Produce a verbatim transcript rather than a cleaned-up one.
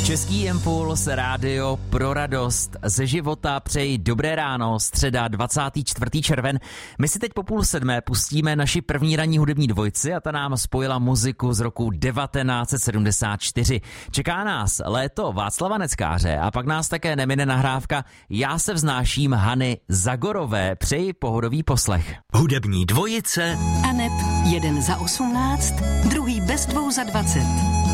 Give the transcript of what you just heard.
Český impuls, rádio pro radost ze života. Přeji dobré ráno, středa dvacátého čtvrtého červen. My si teď po půl sedmé pustíme naši první ranní hudební dvojici a ta nám spojila muziku z roku devatenáct set sedmdesát čtyři. Čeká nás léto Václava Neckáře a pak nás také nemine nahrávka Já se vznáším Hany Zagorové. Přeji pohodový poslech. Hudební dvojice Aneb jeden za osmnáct, druhý bez dvou za dvacet.